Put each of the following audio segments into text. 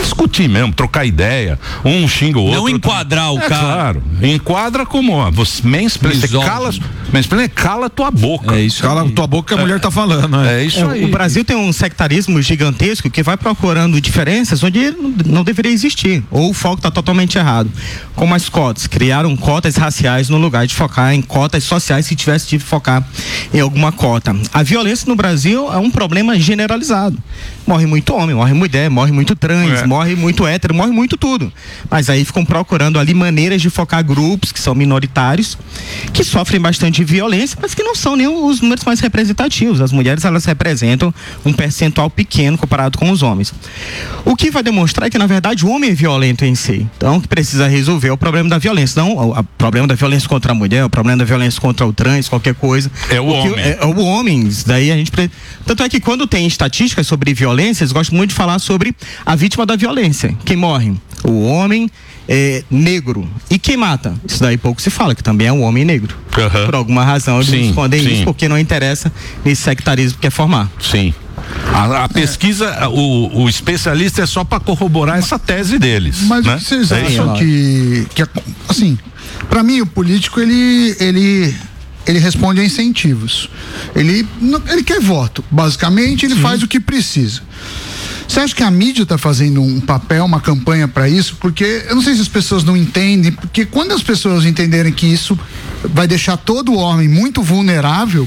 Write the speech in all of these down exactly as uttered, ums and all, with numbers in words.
discutir mesmo, trocar ideia, um xinga o outro. Não enquadrar o é, cara. Claro, enquadra como, ó, você mansplain, você cala, mansplain, cala tua boca. É isso. Cala tua boca que a é. mulher tá falando, né? É isso é, aí. O Brasil tem um sectarismo gigantesco que vai procurando diferenças onde não deveria existir, ou o foco tá totalmente errado. Como as cotas, criaram cotas raciais no lugar de focar em cotas sociais se tivesse de focar em alguma cota. A violência no Brasil é um problema generalizado. Morre muito homem, morre mulher, morre muito trans, é. morre muito hétero, morre muito tudo. Mas aí ficam procurando ali maneiras de focar grupos que são minoritários, que sofrem bastante violência, mas que não são nem os números mais representativos. As mulheres, elas representam um percentual pequeno comparado com os homens. O que vai demonstrar é que, na verdade, o homem é violento em si. Então, o que precisa resolver é o problema da violência. Não o, o problema da violência contra a mulher, o problema da violência contra o trans, qualquer coisa. É o homem. É, é o homem. Daí a gente... Tanto é que quando tem estatísticas sobre violência, eles gostam muito de falar sobre a vítima da violência. Quem morre? O homem é, negro. E quem mata? Isso daí pouco se fala, que também é um homem negro. Uhum. Por alguma razão eles sim, escondem sim. isso, porque não interessa nesse sectarismo que quer formar. Sim. A, a pesquisa, é. o, o especialista é só para corroborar essa tese deles. Mas né? o que vocês é acham que, que, assim, para mim o político, ele, ele, ele responde a incentivos. Ele, ele quer voto, basicamente, ele sim. faz o que precisa. Você acha que a mídia está fazendo um papel, uma campanha para isso? Porque eu não sei se as pessoas não entendem, porque quando as pessoas entenderem que isso vai deixar todo homem muito vulnerável,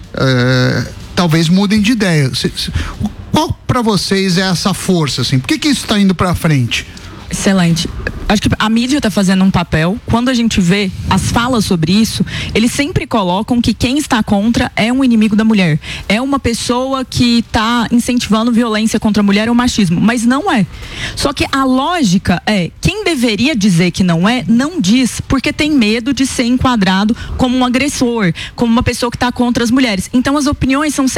é, talvez mudem de ideia. Qual para vocês é essa força, assim? Por que que isso está indo para frente? Excelente. Acho que a mídia está fazendo um papel. Quando a gente vê as falas sobre isso, eles sempre colocam que quem está contra é um inimigo da mulher. É uma pessoa que está incentivando violência contra a mulher ou machismo. Mas não é. Só que a lógica é, quem deveria dizer que não é, não diz, porque tem medo de ser enquadrado como um agressor, como uma pessoa que está contra as mulheres. Então as opiniões são sempre